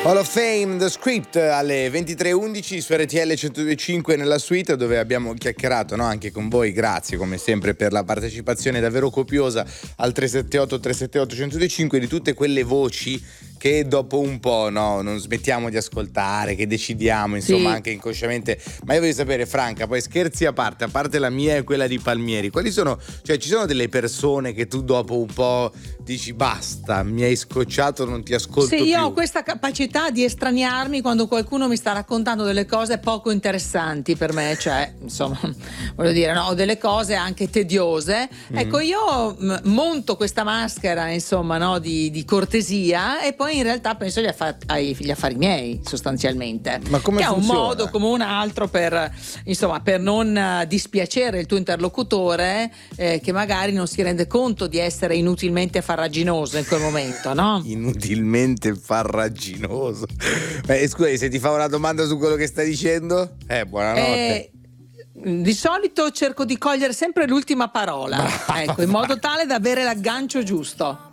Hall of Fame, The Script alle 23:11 su RTL 102.5 nella suite, dove abbiamo chiacchierato, no, anche con voi. Grazie come sempre per la partecipazione davvero copiosa al 378 378 102.5 di tutte quelle voci che dopo un po', no, non smettiamo di ascoltare, che decidiamo insomma anche inconsciamente. Ma io voglio sapere, Franca, poi scherzi a parte la mia e quella di Palmieri, quali sono, cioè ci sono delle persone che tu dopo un po' dici basta, mi hai scocciato, non ti ascolto più? Sì, io ho questa capacità di estraniarmi quando qualcuno mi sta raccontando delle cose poco interessanti per me, cioè insomma voglio dire, no, ho delle cose anche tediose. Ecco, io monto questa maschera insomma, no, di cortesia, e poi in realtà penso agli affari miei sostanzialmente. Ma come che funziona? È un modo come un altro per insomma, per non dispiacere il tuo interlocutore, che magari non si rende conto di essere inutilmente farraginoso in quel momento, no? Inutilmente farraginoso. Scusa, se ti fa una domanda su quello che stai dicendo? Buonanotte. Di solito cerco di cogliere sempre l'ultima parola, ecco, in modo tale da avere l'aggancio giusto.